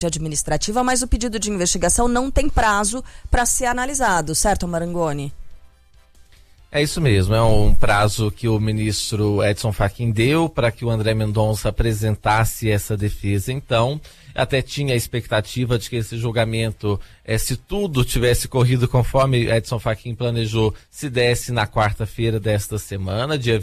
administrativa, mas o pedido de investigação não tem prazo para ser analisado, certo, Marangoni? É isso mesmo, é um prazo que o ministro Edson Fachin deu para que o André Mendonça apresentasse essa defesa. Então, até tinha a expectativa de que esse julgamento, se tudo tivesse corrido conforme Edson Fachin planejou, se desse na quarta-feira desta semana, dia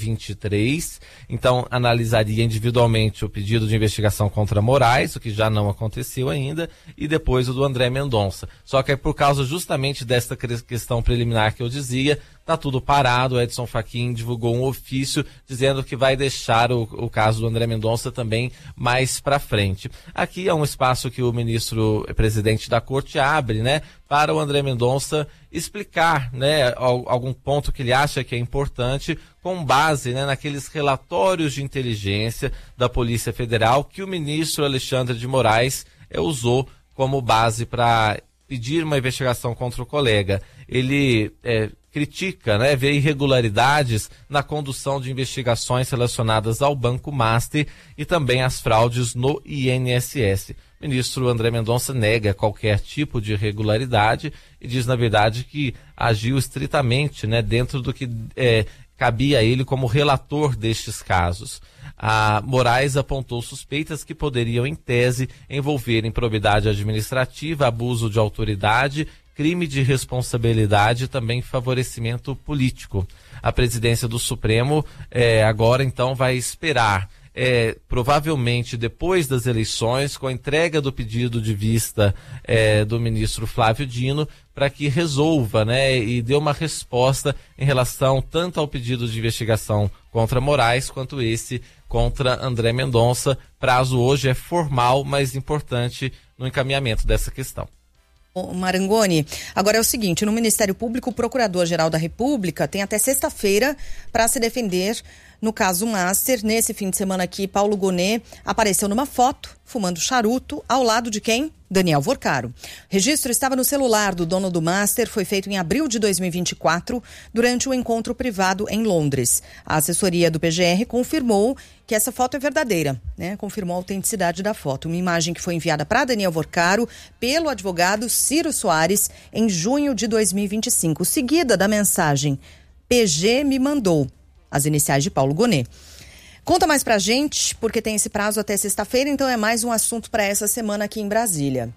23. Então, analisaria individualmente o pedido de investigação contra Moraes, o que já não aconteceu ainda, e depois o do André Mendonça. Só que é por causa justamente desta questão preliminar que eu dizia, tá tudo parado. O Edson Fachin divulgou um ofício dizendo que vai deixar o caso do André Mendonça também mais para frente. Aqui é um espaço que o ministro presidente da corte abre, né, para o André Mendonça explicar, né, algum ponto que ele acha que é importante, com base, né, naqueles relatórios de inteligência da Polícia Federal que o ministro Alexandre de Moraes usou como base para pedir uma investigação contra o colega. Ele critica, né, vê irregularidades na condução de investigações relacionadas ao Banco Master e também às fraudes no INSS. O ministro André Mendonça nega qualquer tipo de irregularidade e diz, na verdade, que agiu estritamente, né, dentro do que cabia a ele como relator destes casos. A Moraes apontou suspeitas que poderiam, em tese, envolver improbidade administrativa, abuso de autoridade, crime de responsabilidade e também favorecimento político. A presidência do Supremo agora, então, vai esperar, provavelmente depois das eleições, com a entrega do pedido de vista do ministro Flávio Dino, para que resolva, né, e dê uma resposta em relação tanto ao pedido de investigação contra Moraes quanto esse contra André Mendonça. Prazo hoje é formal, mas importante no encaminhamento dessa questão. Marangoni, agora é o seguinte, no Ministério Público, o Procurador-Geral da República tem até sexta-feira para se defender no caso Master. Nesse fim de semana aqui, Paulo Gonet apareceu numa foto, fumando charuto, ao lado de quem? Daniel Vorcaro. O registro estava no celular do dono do Master, foi feito em abril de 2024, durante um encontro privado em Londres. A assessoria do PGR confirmou que essa foto é verdadeira, né? Confirmou a autenticidade da foto. Uma imagem que foi enviada para Daniel Vorcaro pelo advogado Ciro Soares em junho de 2025. Seguida da mensagem, PG me mandou, as iniciais de Paulo Gonet. Conta mais pra gente, porque tem esse prazo até sexta-feira, então é mais um assunto para essa semana aqui em Brasília.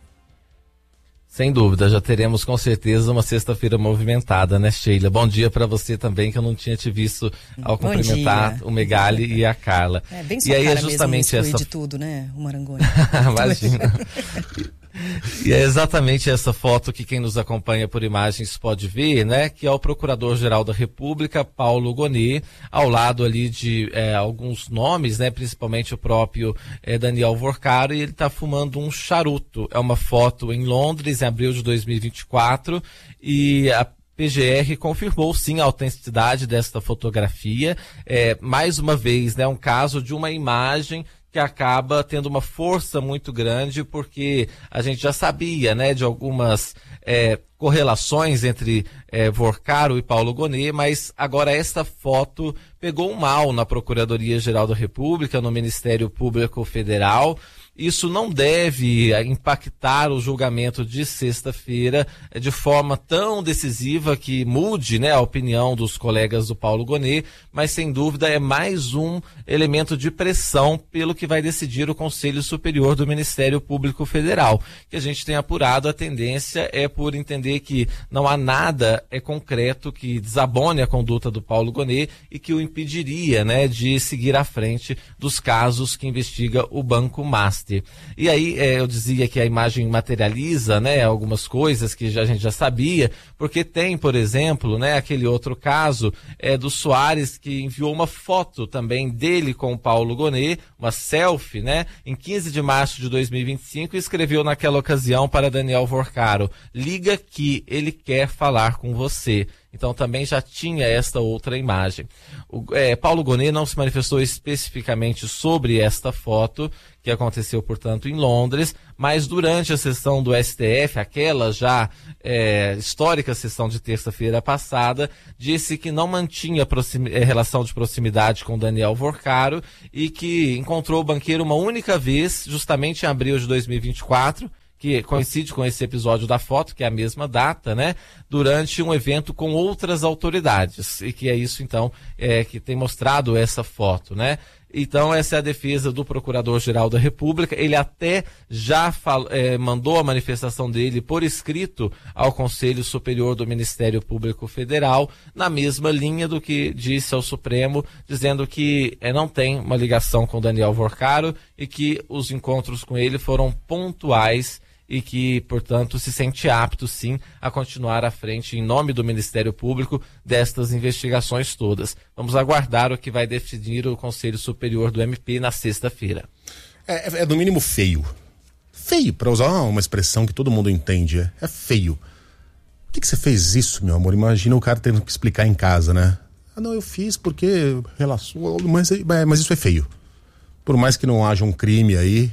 Sem dúvida, já teremos com certeza uma sexta-feira movimentada, né, Sheila? Bom dia para você também, que eu não tinha te visto ao cumprimentar o Megali e a Carla. É bem sua cara justamente mesmo de tudo, né, o Marangoni? Imagina. E é exatamente essa foto que quem nos acompanha por imagens pode ver, né? Que é o Procurador-Geral da República, Paulo Gonet, ao lado ali de alguns nomes, né? Principalmente o próprio Daniel Vorcaro, e ele está fumando um charuto. É uma foto em Londres, em abril de 2024, e a PGR confirmou sim a autenticidade desta fotografia. Mais uma vez, né? Um caso de uma imagem que acaba tendo uma força muito grande, porque a gente já sabia, né, de algumas correlações entre Vorcaro e Paulo Gonet, mas agora esta foto pegou um mal na Procuradoria-Geral da República, no Ministério Público Federal. Isso não deve impactar o julgamento de sexta-feira de forma tão decisiva que mude, né, a opinião dos colegas do Paulo Gonet, mas sem dúvida é mais um elemento de pressão pelo que vai decidir o Conselho Superior do Ministério Público Federal. Que a gente tem apurado, a tendência é por entender que não há nada concreto que desabone a conduta do Paulo Gonet e que o impediria, né, de seguir à frente dos casos que investiga o Banco Master. E aí eu dizia que a imagem materializa, né, algumas coisas que a gente já sabia, porque tem, por exemplo, né, aquele outro caso do Soares, que enviou uma foto também dele com o Paulo Gonet, uma selfie, né, em 15 de março de 2025, e escreveu naquela ocasião para Daniel Vorcaro: liga que ele quer falar com você. Então também já tinha esta outra imagem. Paulo Gonet não se manifestou especificamente sobre esta foto, que aconteceu, portanto, em Londres, mas durante a sessão do STF, aquela já histórica sessão de terça-feira passada, disse que não mantinha relação de proximidade com Daniel Vorcaro e que encontrou o banqueiro uma única vez, justamente em abril de 2024, que coincide com esse episódio da foto, que é a mesma data, né? Durante um evento com outras autoridades. E que é isso, então, que tem mostrado essa foto, né? Então, essa é a defesa do Procurador-Geral da República. Ele até já mandou a manifestação dele por escrito ao Conselho Superior do Ministério Público Federal, na mesma linha do que disse ao Supremo, dizendo que não tem uma ligação com Daniel Vorcaro e que os encontros com ele foram pontuais e que, portanto, se sente apto, sim, a continuar à frente, em nome do Ministério Público, destas investigações todas. Vamos aguardar o que vai definir o Conselho Superior do MP na sexta-feira. É no mínimo feio. Feio, para usar uma expressão que todo mundo entende. É feio. Por que você fez isso, meu amor? Imagina o cara tendo que explicar em casa, né? Não, eu fiz porque... Mas isso é feio. Por mais que não haja um crime aí...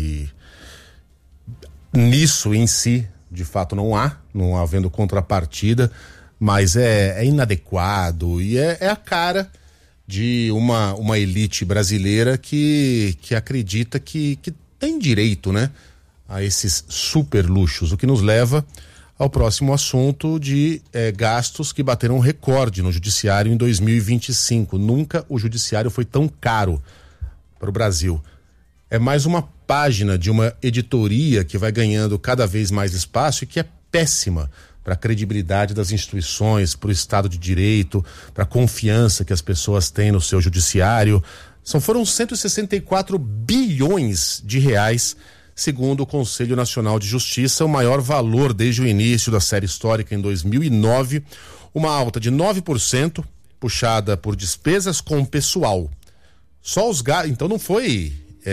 Nisso em si, de fato, não havendo contrapartida, mas é inadequado e é a cara de uma elite brasileira que acredita que tem direito, né, a esses super luxos, o que nos leva ao próximo assunto de gastos que bateram recorde no judiciário em 2025. Nunca o judiciário foi tão caro para o Brasil. É mais uma página de uma editoria que vai ganhando cada vez mais espaço e que é péssima para a credibilidade das instituições, para o Estado de Direito, para a confiança que as pessoas têm no seu judiciário. Foram 164 bilhões de reais, segundo o Conselho Nacional de Justiça, o maior valor desde o início da série histórica em 2009, uma alta de 9%, puxada por despesas com pessoal. Só os gastos, então não foi...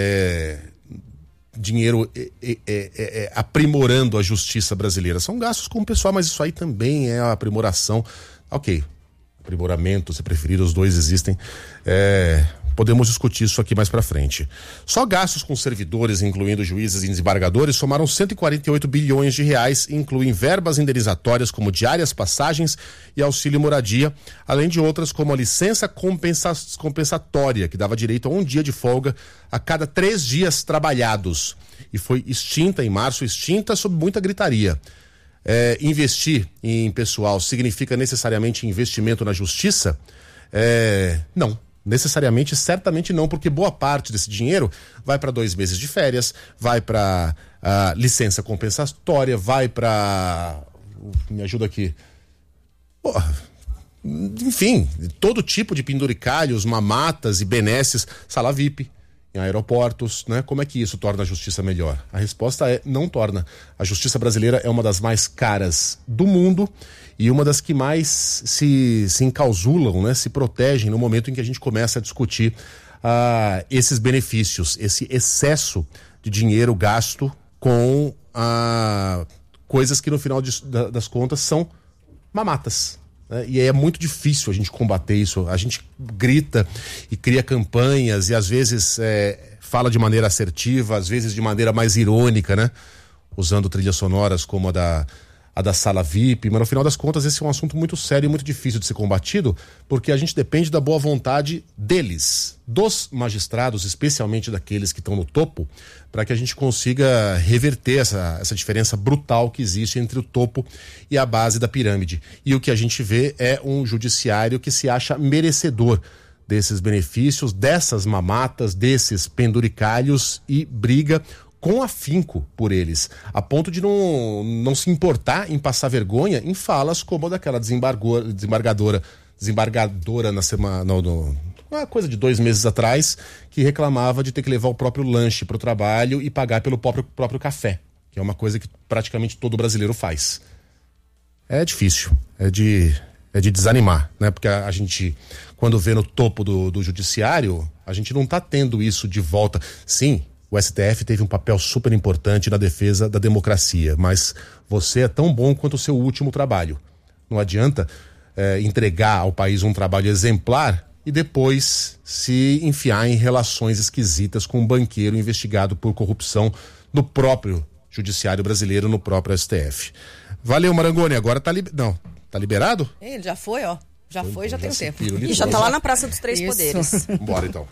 dinheiro aprimorando a justiça brasileira. São gastos com o pessoal, mas isso aí também é a aprimoração. Ok, aprimoramento, se preferir, os dois existem. Podemos discutir isso aqui mais pra frente. Só gastos com servidores, incluindo juízes e desembargadores, somaram 148 bilhões de reais, incluem verbas indenizatórias como diárias, passagens e auxílio moradia, além de outras como a licença compensatória, que dava direito a um dia de folga a cada 3 dias trabalhados. E foi extinta em março, sob muita gritaria. Investir em pessoal significa necessariamente investimento na justiça? Não. Necessariamente, certamente não, porque boa parte desse dinheiro vai para 2 meses de férias, vai para licença compensatória, vai para... Me ajuda aqui. Enfim, todo tipo de penduricalhos, mamatas e benesses, sala VIP, em aeroportos, né? Como é que isso torna a justiça melhor? A resposta é: não torna. A justiça brasileira é uma das mais caras do mundo e uma das que mais se encausulam, né? Se protegem no momento em que a gente começa a discutir esses benefícios, esse excesso de dinheiro gasto com coisas que no final das contas são mamatas. E é muito difícil a gente combater isso. A gente grita e cria campanhas e às vezes fala de maneira assertiva, às vezes de maneira mais irônica, né? Usando trilhas sonoras como a da sala VIP, mas no final das contas esse é um assunto muito sério e muito difícil de ser combatido, porque a gente depende da boa vontade deles, dos magistrados, especialmente daqueles que estão no topo, para que a gente consiga reverter essa diferença brutal que existe entre o topo e a base da pirâmide. E o que a gente vê é um judiciário que se acha merecedor desses benefícios, dessas mamatas, desses penduricalhos e briga com afinco por eles, a ponto de não se importar em passar vergonha em falas como a daquela desembargadora na semana, uma coisa de 2 meses atrás, que reclamava de ter que levar o próprio lanche para o trabalho e pagar pelo próprio café, que é uma coisa que praticamente todo brasileiro faz. É difícil, é de desanimar, né? Porque a gente, quando vê no topo do judiciário, a gente não está tendo isso de volta. Sim, o STF teve um papel super importante na defesa da democracia, mas você é tão bom quanto o seu último trabalho. Não adianta entregar ao país um trabalho exemplar e depois se enfiar em relações esquisitas com um banqueiro investigado por corrupção no próprio judiciário brasileiro, no próprio STF. Valeu, Marangoni, agora tá liberado? Ele já foi, ó. Já tem um tempo. E já tá lá na Praça dos Três Poderes. Bora então.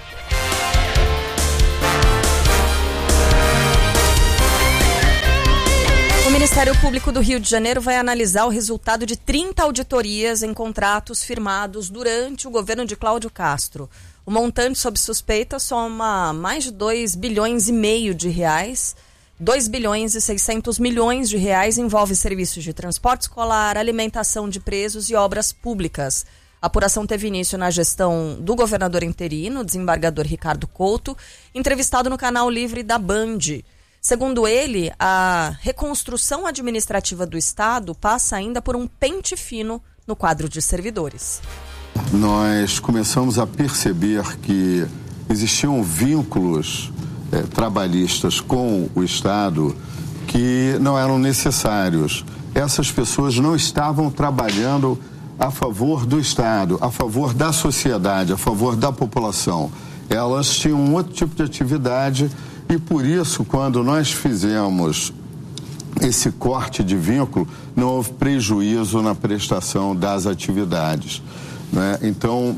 O Ministério Público do Rio de Janeiro vai analisar o resultado de 30 auditorias em contratos firmados durante o governo de Cláudio Castro. O montante sob suspeita soma mais de 2,5 bilhões de reais. 2 bilhões e 600 milhões de reais envolve serviços de transporte escolar, alimentação de presos e obras públicas. A apuração teve início na gestão do governador interino, desembargador Ricardo Couto, entrevistado no canal Livre da Band. Segundo ele, a reconstrução administrativa do Estado passa ainda por um pente fino no quadro de servidores. Nós começamos a perceber que existiam vínculos trabalhistas com o Estado que não eram necessários. Essas pessoas não estavam trabalhando a favor do Estado, a favor da sociedade, a favor da população. Elas tinham um outro tipo de atividade e, por isso, quando nós fizemos esse corte de vínculo, não houve prejuízo na prestação das atividades, né? Então,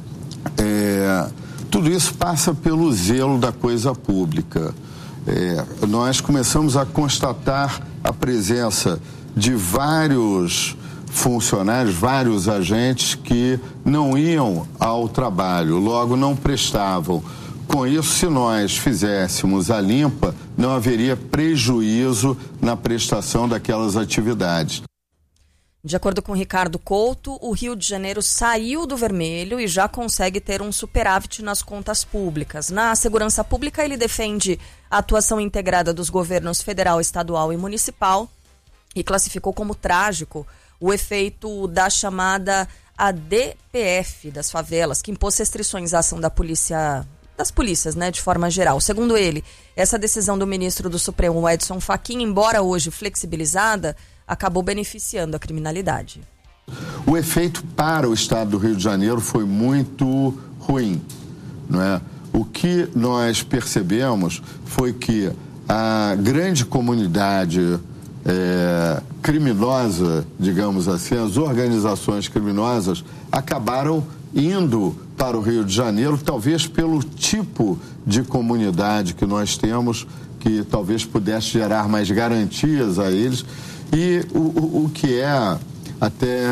tudo isso passa pelo zelo da coisa pública. Nós começamos a constatar a presença de vários funcionários, vários agentes que não iam ao trabalho, logo não prestavam. Com isso, se nós fizéssemos a limpa, não haveria prejuízo na prestação daquelas atividades. De acordo com Ricardo Couto, o Rio de Janeiro saiu do vermelho e já consegue ter um superávit nas contas públicas. Na segurança pública, ele defende a atuação integrada dos governos federal, estadual e municipal e classificou como trágico o efeito da chamada ADPF das favelas, que impôs restrições à ação das polícias, né, de forma geral. Segundo ele, essa decisão do ministro do Supremo, Edson Fachin, embora hoje flexibilizada, acabou beneficiando a criminalidade. O efeito para o estado do Rio de Janeiro foi muito ruim, não é? O que nós percebemos foi que a grande comunidade criminosa, digamos assim, as organizações criminosas acabaram indo para o Rio de Janeiro, talvez pelo tipo de comunidade que nós temos, que talvez pudesse gerar mais garantias a eles. E o que é até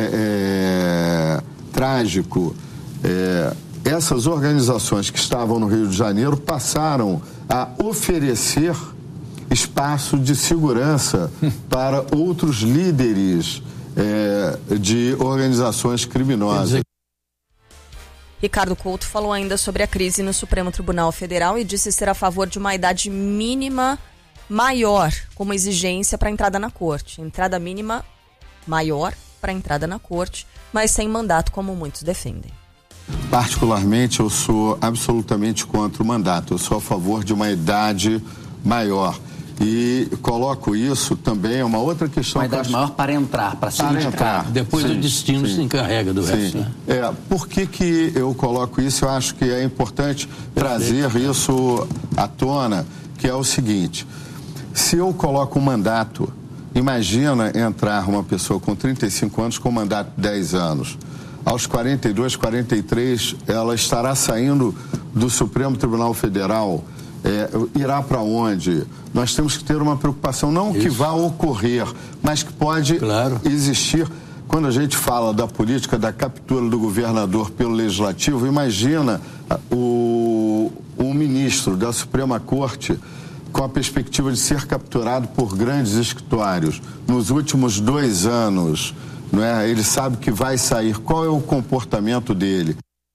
trágico, essas organizações que estavam no Rio de Janeiro passaram a oferecer espaço de segurança para outros líderes de organizações criminosas. Ricardo Couto falou ainda sobre a crise no Supremo Tribunal Federal e disse ser a favor de uma idade mínima maior como exigência para a entrada na corte. Entrada mínima maior para a entrada na corte, mas sem mandato, como muitos defendem. Particularmente, eu sou absolutamente contra o mandato. Eu sou a favor de uma idade maior. E coloco isso também, uma outra questão... Uma idade maior para entrar, para se indicar. Depois o destino se encarrega do resto. Né? Por que eu coloco isso? Eu acho que é importante trazer isso à tona, que é o seguinte: se eu coloco um mandato, imagina entrar uma pessoa com 35 anos com mandato de 10 anos. Aos 42, 43, ela estará saindo do Supremo Tribunal Federal, irá para onde? Nós temos que ter uma preocupação, não que vá ocorrer, mas que pode existir. Quando a gente fala da política da captura do governador pelo Legislativo, imagina o ministro da Suprema Corte com a perspectiva de ser capturado por grandes escritórios. Nos últimos 2 anos, não é? Ele sabe que vai sair. Qual é o comportamento dele?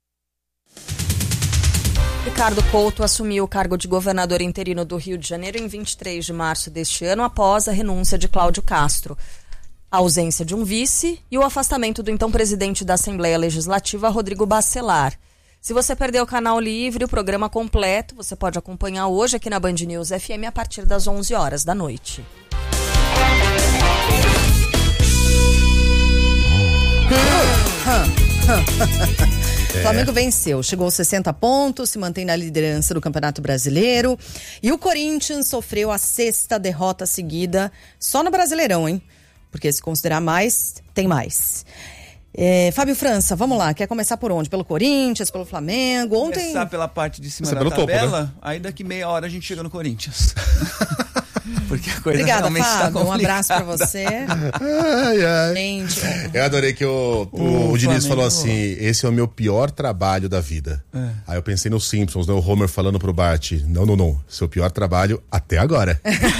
Ricardo Couto assumiu o cargo de governador interino do Rio de Janeiro em 23 de março deste ano, após a renúncia de Cláudio Castro, a ausência de um vice e o afastamento do então presidente da Assembleia Legislativa, Rodrigo Bacelar. Se você perdeu o Canal Livre, o programa completo, você pode acompanhar hoje aqui na Band News FM a partir das 11 horas da noite. O Flamengo venceu, chegou aos 60 pontos, se mantém na liderança do Campeonato Brasileiro. E o Corinthians sofreu a 6ª derrota seguida só no Brasileirão, hein? Porque se considerar mais, tem mais. Fábio França, vamos lá, quer começar por onde? Pelo Corinthians, pelo Flamengo? Ontem... Começar pela parte de cima da tabela, topo, né? Aí daqui meia hora a gente chega no Corinthians. Porque a coisa Obrigada, realmente Fábio, tá complicada. um abraço pra você. Gente, eu adorei que o Diniz falou assim, esse é o meu pior trabalho da vida. Aí eu pensei nos Simpsons, né? O Homer falando pro Bart, não, seu pior trabalho até agora.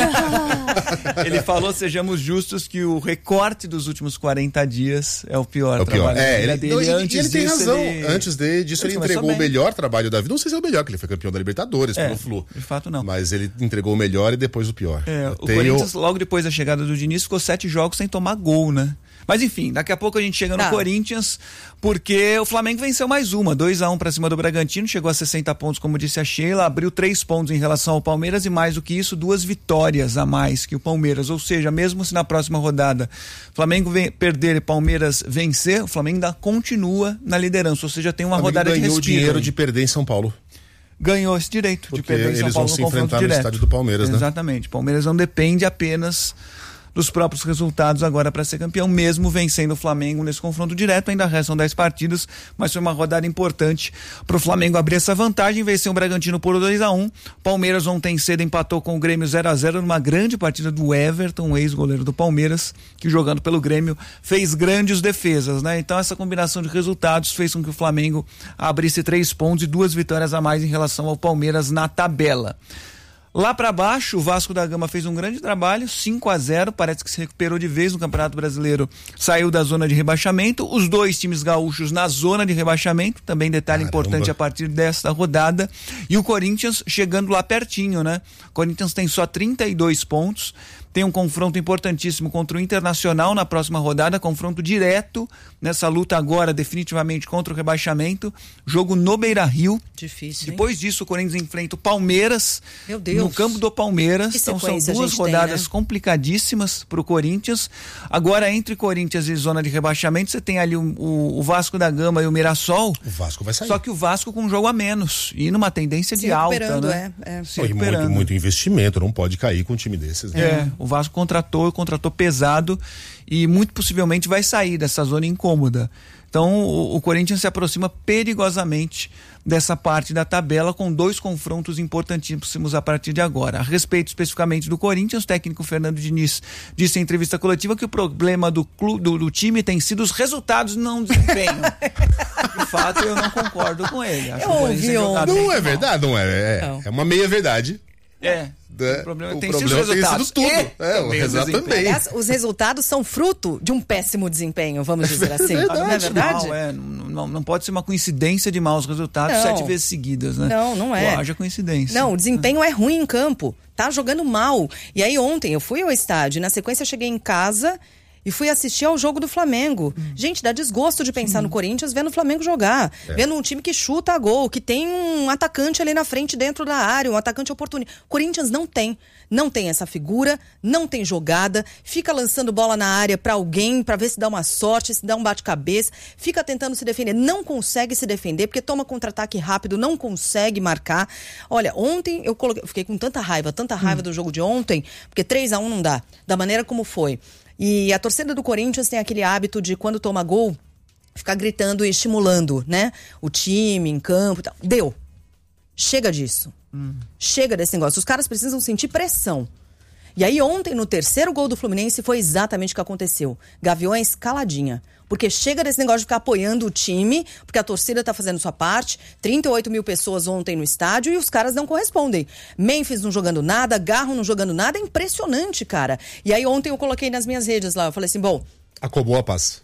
Ele falou, sejamos justos, que o recorte dos últimos 40 dias é o pior trabalho ele dele. Tem razão. Antes disso, ele entregou o melhor trabalho da vida. Não sei se é o melhor, que ele foi campeão da Libertadores pelo Flu. De fato, não. Mas ele entregou o melhor e depois o pior. O Corinthians, logo depois da chegada do Diniz, ficou 7 jogos sem tomar gol, né? Mas enfim, daqui a pouco a gente chega no Corinthians, porque o Flamengo venceu mais uma, 2-1 pra cima do Bragantino, chegou a 60 pontos, como disse a Sheila, abriu 3 pontos em relação ao Palmeiras e mais do que isso, 2 vitórias a mais que o Palmeiras, ou seja, mesmo se na próxima rodada o Flamengo perder e Palmeiras vencer, o Flamengo ainda continua na liderança, ou seja, tem uma rodada de respiro. Ganhou o dinheiro de perder em São Paulo. Ganhou esse direito de perder em São Paulo no confronto direto. Eles vão se enfrentar no estádio do Palmeiras, né? Exatamente, o Palmeiras não depende apenas dos próprios resultados agora para ser campeão, mesmo vencendo o Flamengo nesse confronto direto. Ainda restam 10 partidas, mas foi uma rodada importante para o Flamengo abrir essa vantagem, venceu o Bragantino por 2-1. Palmeiras ontem cedo empatou com o Grêmio 0-0 numa grande partida do Everton, o ex-goleiro do Palmeiras, que jogando pelo Grêmio fez grandes defesas, né? Então essa combinação de resultados fez com que o Flamengo abrisse 3 pontos e 2 vitórias a mais em relação ao Palmeiras na tabela. Lá para baixo, o Vasco da Gama fez um grande trabalho, 5-0, parece que se recuperou de vez no Campeonato Brasileiro, saiu da zona de rebaixamento, os 2 times gaúchos na zona de rebaixamento, também detalhe importante a partir desta rodada, e o Corinthians chegando lá pertinho, né? O Corinthians tem só 32 pontos, tem um confronto importantíssimo contra o Internacional na próxima rodada, confronto direto nessa luta agora definitivamente contra o rebaixamento, jogo no Beira-Rio. Difícil, Depois disso o Corinthians enfrenta o Palmeiras no campo do Palmeiras, então são 2 rodadas complicadíssimas para o Corinthians. Agora entre Corinthians e zona de rebaixamento você tem ali o Vasco da Gama e o Mirassol. O Vasco vai sair. Só que o Vasco com um jogo a menos e numa tendência de alta, né? Se recuperando. Muito investimento, não pode cair com um time desses, né? O Vasco contratou pesado e muito possivelmente vai sair dessa zona incômoda. Então o Corinthians se aproxima perigosamente dessa parte da tabela com 2 confrontos importantíssimos a partir de agora. A respeito especificamente do Corinthians, o técnico Fernando Diniz disse em entrevista coletiva que o problema do time tem sido os resultados, não o desempenho. De fato, eu não concordo com ele. Acho não é verdade, não é. É uma meia verdade. O problema tem sido tudo. Exatamente. Aliás, os resultados são fruto de um péssimo desempenho, vamos dizer assim. Não é verdade? Não pode ser uma coincidência de maus resultados 7 vezes seguidas, né? Não é. Haja coincidência. Não, o desempenho é ruim em campo. Tá jogando mal. E aí ontem eu fui ao estádio, na sequência eu cheguei em casa e fui assistir ao jogo do Flamengo. Gente, dá desgosto de pensar no Corinthians vendo o Flamengo jogar. Vendo um time que chuta a gol, que tem um atacante ali na frente dentro da área, um atacante oportunista. Corinthians não tem. Não tem essa figura, não tem jogada, fica lançando bola na área pra alguém, pra ver se dá uma sorte, se dá um bate-cabeça, fica tentando se defender, não consegue se defender, porque toma contra-ataque rápido, não consegue marcar. Olha, ontem eu fiquei com tanta raiva do jogo de ontem, porque 3-1 não dá, da maneira como foi. E a torcida do Corinthians tem aquele hábito de, quando toma gol, ficar gritando e estimulando, né? O time em campo e tal. Deu. Chega disso. Chega desse negócio. Os caras precisam sentir pressão. E aí ontem, no 3º gol do Fluminense, foi exatamente o que aconteceu. Gaviões caladinha. Porque chega desse negócio de ficar apoiando o time, porque a torcida tá fazendo sua parte. 38 mil pessoas ontem no estádio e os caras não correspondem. Memphis não jogando nada, Garro não jogando nada. É impressionante, cara. E aí ontem eu coloquei nas minhas redes lá, eu falei assim, bom... Acabou a paz.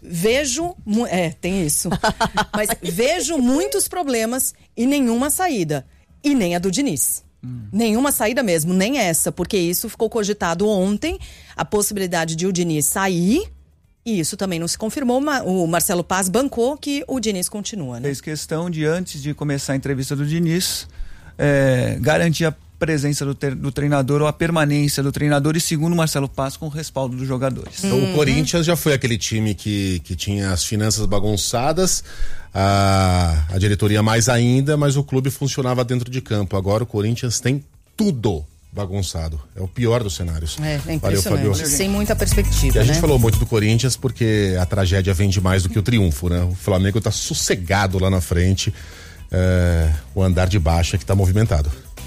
Tem isso. Mas vejo muitos problemas e nenhuma saída. E nem a do Diniz. Nenhuma saída mesmo, nem essa. Porque isso ficou cogitado ontem, a possibilidade de o Diniz sair... E isso também não se confirmou, o Marcelo Paz bancou que o Diniz continua, né? Fez questão de, antes de começar a entrevista do Diniz, garantir a presença do treinador ou a permanência do treinador, e segundo Marcelo Paz, com o respaldo dos jogadores. Então, o Corinthians já foi aquele time que tinha as finanças bagunçadas, a diretoria mais ainda, mas o clube funcionava dentro de campo. Agora o Corinthians tem tudo bagunçado. É o pior dos cenários. É impressionante. Valeu, sem muita perspectiva. E a gente falou muito do Corinthians porque a tragédia vende mais do que o triunfo, né? O Flamengo tá sossegado lá na frente. O andar de baixo é que tá movimentado.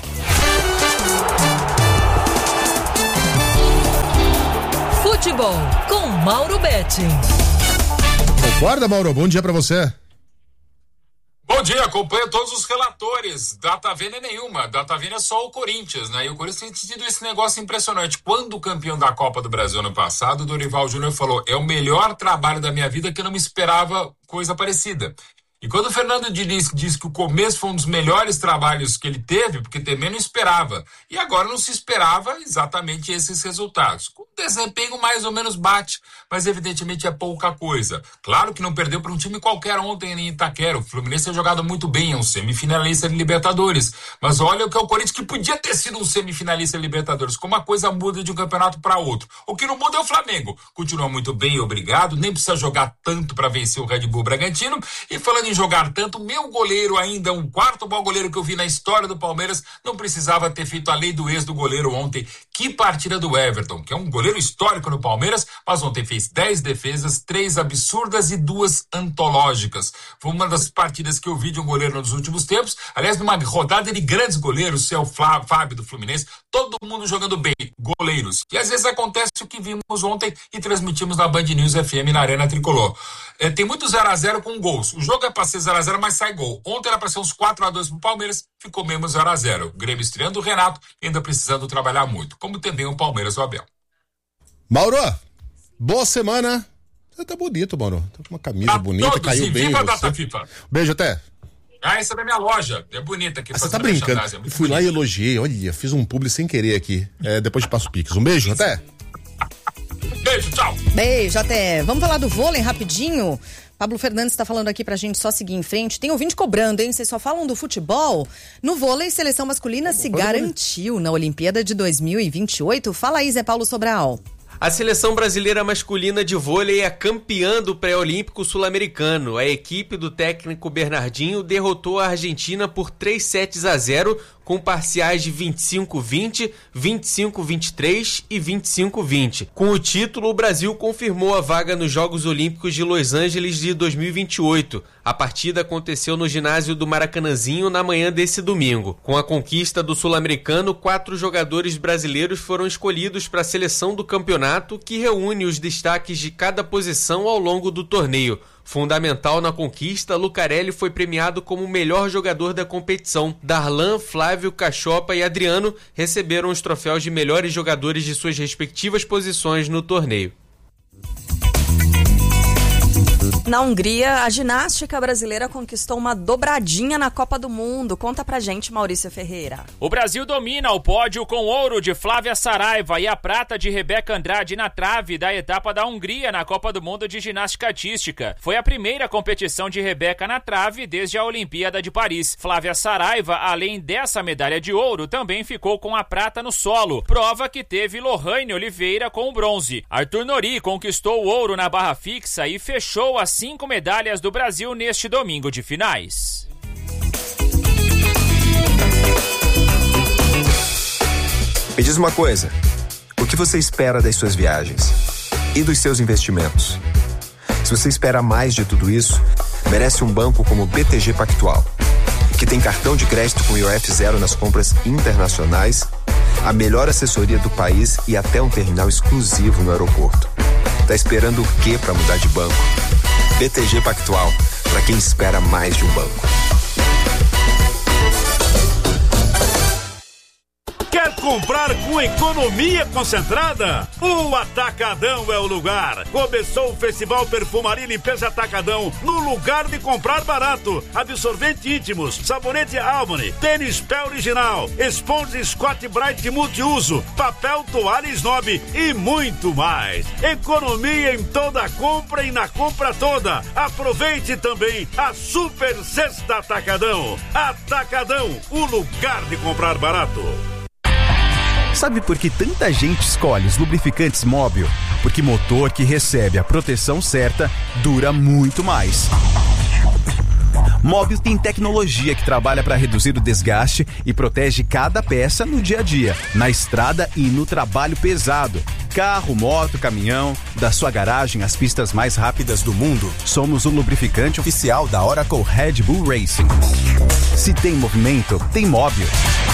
Futebol com Mauro Betting. Concorda, Mauro? Bom dia pra você. Bom dia, acompanho todos os relatores. Data vênia nenhuma, data vênia é só o Corinthians, né? E o Corinthians tem tido esse negócio impressionante. Quando o campeão da Copa do Brasil ano passado, o Dorival Júnior falou: é o melhor trabalho da minha vida, que eu não me esperava coisa parecida. E quando o Fernando Diniz diz que o começo foi um dos melhores trabalhos que ele teve, porque também não esperava. E agora não se esperava exatamente esses resultados. Com desempenho mais ou menos bate, mas evidentemente é pouca coisa. Claro que não perdeu para um time qualquer ontem em Itaquera. O Fluminense tem jogado muito bem, é um semifinalista de Libertadores. Mas olha o que é o Corinthians, que podia ter sido um semifinalista de Libertadores. Como a coisa muda de um campeonato para outro. O que não muda é o Flamengo. Continua muito bem, obrigado. Nem precisa jogar tanto para vencer o Red Bull Bragantino. E falando em jogar tanto, meu goleiro ainda, um quarto bom goleiro que eu vi na história do Palmeiras, não precisava ter feito a lei do ex do goleiro ontem. Que partida do Everton, que é um goleiro histórico no Palmeiras, mas ontem fez 10 defesas, 3 absurdas e 2 antológicas. Foi uma das partidas que eu vi de um goleiro nos últimos tempos, aliás, numa rodada de grandes goleiros, o Fábio do Fluminense, todo mundo jogando bem, goleiros. E às vezes acontece o que vimos ontem e transmitimos na Band News FM na Arena Tricolor. Tem muito 0x0 com gols. O jogo é pra ser 0x0, mas sai gol. Ontem era pra ser uns 4x2 pro Palmeiras, ficou mesmo 0x0. O Grêmio estreando o Renato e ainda precisando trabalhar muito, como também o Palmeiras do Abel. Mauro, boa semana. Você tá bonito, Mauro. Tá com uma camisa bonita, todos, caiu bem. Viva a data FIFA. Beijo, até. Essa é da minha loja. É bonita aqui. Você tá brincando. É fui lá e elogiei. Olha, fiz um publi sem querer aqui. Depois te passo o Pix. Um beijo, até. Beijo, tchau. Beijo, até. Vamos falar do vôlei rapidinho? Pablo Fernandes está falando aqui pra gente só seguir em frente. Tem ouvinte cobrando, hein? Vocês só falam do futebol? No vôlei, seleção masculina se garantiu na Olimpíada de 2028. Fala aí, Zé Paulo Sobral. A seleção brasileira masculina de vôlei é campeã do pré-olímpico sul-americano. A equipe do técnico Bernardinho derrotou a Argentina por 3-0 com parciais de 25-20, 25-23 e 25-20. Com o título, o Brasil confirmou a vaga nos Jogos Olímpicos de Los Angeles de 2028. A partida aconteceu no ginásio do Maracanãzinho na manhã desse domingo. Com a conquista do sul-americano, 4 jogadores brasileiros foram escolhidos para a seleção do campeonato, que reúne os destaques de cada posição ao longo do torneio. Fundamental na conquista, Lucarelli foi premiado como o melhor jogador da competição. Darlan, Flávio, Cachopa e Adriano receberam os troféus de melhores jogadores de suas respectivas posições no torneio. Na Hungria, a ginástica brasileira conquistou uma dobradinha na Copa do Mundo. Conta pra gente, Maurício Ferreira. O Brasil domina o pódio com ouro de Flávia Saraiva e a prata de Rebeca Andrade na trave da etapa da Hungria na Copa do Mundo de ginástica artística. Foi a primeira competição de Rebeca na trave desde a Olimpíada de Paris. Flávia Saraiva, além dessa medalha de ouro, também ficou com a prata no solo, prova que teve Lohane Oliveira com o bronze. Arthur Nori conquistou o ouro na barra fixa e fechou as 5 medalhas do Brasil neste domingo de finais. Me diz uma coisa, o que você espera das suas viagens? E dos seus investimentos? Se você espera mais de tudo isso, merece um banco como o BTG Pactual, que tem cartão de crédito com IOF zero nas compras internacionais, a melhor assessoria do país e até um terminal exclusivo no aeroporto. Tá esperando o quê para mudar de banco? BTG Pactual, para quem espera mais de um banco. Quer comprar com economia concentrada? O Atacadão é o lugar. Começou o Festival Perfumaria e Limpeza Atacadão no lugar de comprar barato. Absorvente íntimos, sabonete Albany, tênis pé original, esponja Scott Bright multiuso, papel toalha Snob e muito mais. Economia em toda a compra e na compra toda. Aproveite também a Super Sexta Atacadão. Atacadão, o lugar de comprar barato. Sabe por que tanta gente escolhe os lubrificantes Móbil? Porque motor que recebe a proteção certa dura muito mais. Móbil tem tecnologia que trabalha para reduzir o desgaste e protege cada peça no dia a dia, na estrada e no trabalho pesado. Carro, moto, caminhão, da sua garagem às pistas mais rápidas do mundo, somos o lubrificante oficial da Oracle Red Bull Racing. Se tem movimento, tem Móbil.